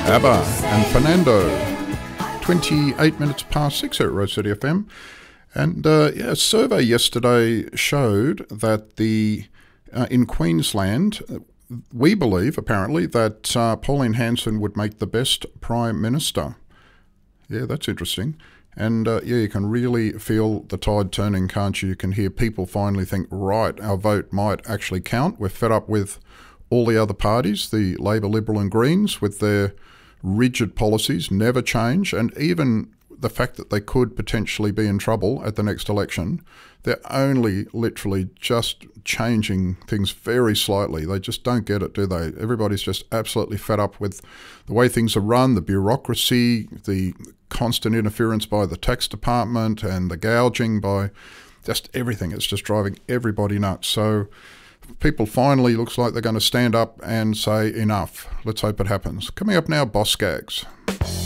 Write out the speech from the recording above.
ABBA and Fernando. 28 minutes past 6 at Rose City FM. And a survey yesterday showed that in Queensland, we believe, apparently, that Pauline Hanson would make the best Prime Minister. Yeah, that's interesting. And you can really feel the tide turning, can't you? You can hear people finally think, right, our vote might actually count. We're fed up with all the other parties, the Labor, Liberal and Greens, with their rigid policies, never change, and even the fact that they could potentially be in trouble at the next election. They're only literally just changing things very slightly. They just don't get it, do they? Everybody's just absolutely fed up with the way things are run, the bureaucracy, the constant interference by the tax department and the gouging by just everything. It's just driving everybody nuts. So people finally looks like they're going to stand up and say enough. Let's hope it happens. Coming up now, Boss Gags.